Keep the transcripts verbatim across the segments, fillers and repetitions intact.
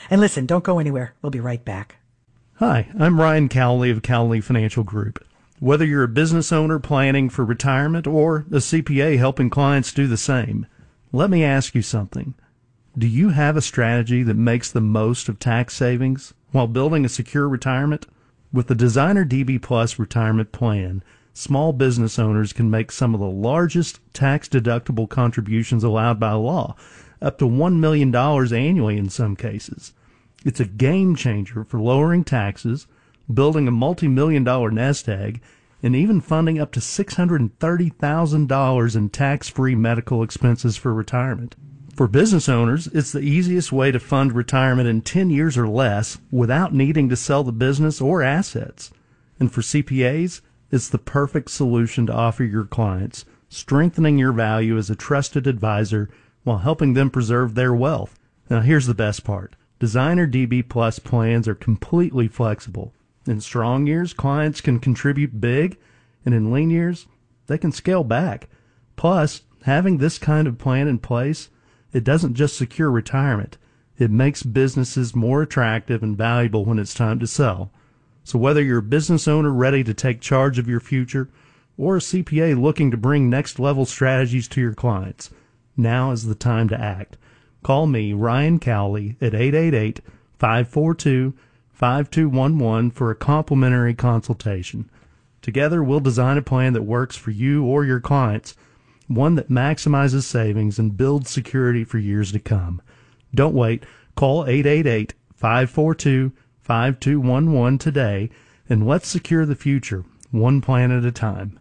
And listen, don't go anywhere. We'll be right back. Hi, I'm Ryan Cowley of Cowley Financial Group. Whether you're a business owner planning for retirement or a C P A helping clients do the same, let me ask you something. Do you have a strategy that makes the most of tax savings while building a secure retirement? With the Designer D B Plus retirement plan, small business owners can make some of the largest tax-deductible contributions allowed by law, up to one million dollars annually in some cases. It's a game changer for lowering taxes, building a multi-million dollar nest egg, and even funding up to six hundred thirty thousand dollars in tax-free medical expenses for retirement. For business owners, it's the easiest way to fund retirement in ten years or less without needing to sell the business or assets. And for C P As, it's the perfect solution to offer your clients, strengthening your value as a trusted advisor while helping them preserve their wealth. Now here's the best part. Designer D B Plus plans are completely flexible. In strong years, clients can contribute big, and in lean years, they can scale back. Plus, having this kind of plan in place, it doesn't just secure retirement. It makes businesses more attractive and valuable when it's time to sell. So whether you're a business owner ready to take charge of your future or a C P A looking to bring next-level strategies to your clients, now is the time to act. Call me, Ryan Cowley, at eight eight eight, five four two, five two one one for a complimentary consultation. Together, we'll design a plan that works for you or your clients, one that maximizes savings and builds security for years to come. Don't wait. Call eight eight eight, five four two, five two one one today, and let's secure the future, one plan at a time.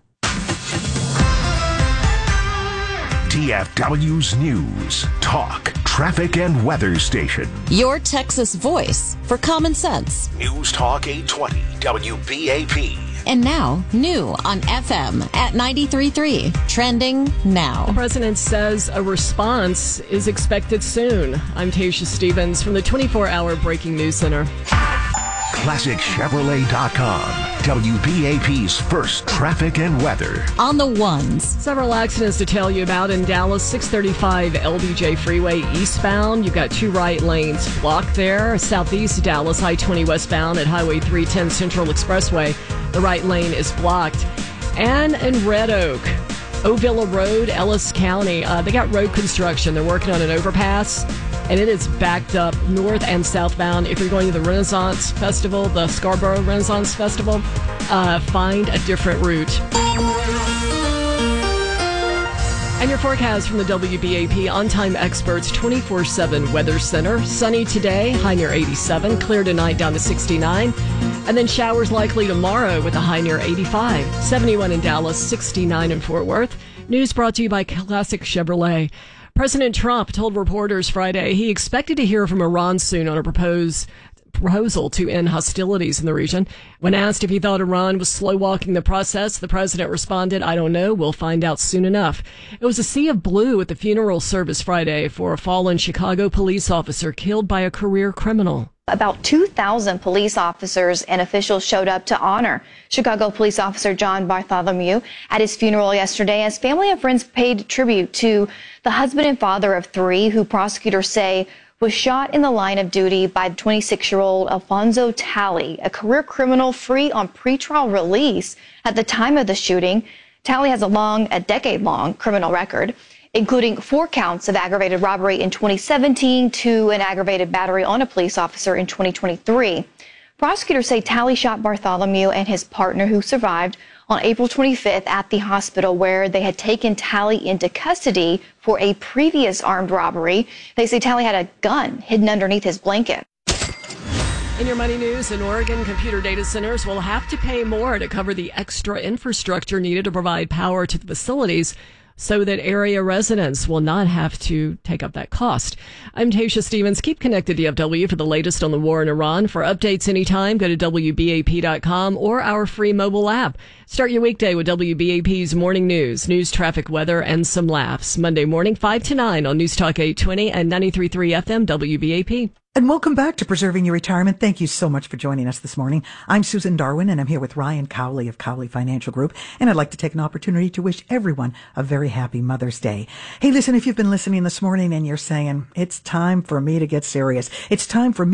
D F W's News, Talk, Traffic and Weather Station. Your Texas voice for common sense. News Talk eight twenty W B A P. And now, new on F M at ninety-three point three. Trending now. The president says a response is expected soon. I'm Tasha Stevens from the twenty-four hour Breaking News Center. Classic Chevrolet dot com. W B A P's first traffic and weather. On the ones. Several accidents to tell you about in Dallas. six thirty-five L B J Freeway eastbound. You've got two right lanes blocked there. Southeast Dallas, I twenty westbound at Highway three ten Central Expressway. The right lane is blocked. And in Red Oak, Ovilla Road, Ellis County, uh, they got road construction. They're working on an overpass, and it is backed up north and southbound. If you're going to the Renaissance Festival, the Scarborough Renaissance Festival, uh, find a different route. And your forecast from the W B A P On-Time Experts twenty-four seven Weather Center. Sunny today, high near eighty-seven. Clear tonight, down to sixty-nine. And then showers likely tomorrow with a high near eighty-five. seventy-one in Dallas, sixty-nine in Fort Worth. News brought to you by Classic Chevrolet. President Trump told reporters Friday he expected to hear from Iran soon on a proposed proposal to end hostilities in the region. When asked if he thought Iran was slow-walking the process, the president responded, "I don't know. We'll find out soon enough." It was a sea of blue at the funeral service Friday for a fallen Chicago police officer killed by a career criminal. About two thousand police officers and officials showed up to honor Chicago police officer John Bartholomew at his funeral yesterday as family and friends paid tribute to the husband and father of three who prosecutors say was shot in the line of duty by twenty-six-year-old Alfonso Talley, a career criminal free on pretrial release at the time of the shooting. Talley has a long, a decade-long criminal record, including four counts of aggravated robbery in twenty seventeen to an aggravated battery on a police officer in twenty twenty-three. Prosecutors say Talley shot Bartholomew and his partner, who survived, on April twenty-fifth at the hospital where they had taken Talley into custody for a previous armed robbery. They say Talley had a gun hidden underneath his blanket. In your money news, in Oregon, computer data centers will have to pay more to cover the extra infrastructure needed to provide power to the facilities so that area residents will not have to take up that cost. I'm Tasha Stevens. Keep connected to D F W for the latest on the war in Iran. For updates anytime, go to W B A P dot com or our free mobile app. Start your weekday with W B A P's Morning News, news, traffic, weather, and some laughs. Monday morning, five to nine on News Talk eight twenty and ninety-three point three F M W B A P. And welcome back to Preserving Your Retirement. Thank you so much for joining us this morning. I'm Susan Darwin, and I'm here with Ryan Cowley of Cowley Financial Group. And I'd like to take an opportunity to wish everyone a very happy Mother's Day. Hey, listen, if you've been listening this morning and you're saying, it's time for me to get serious, it's time for me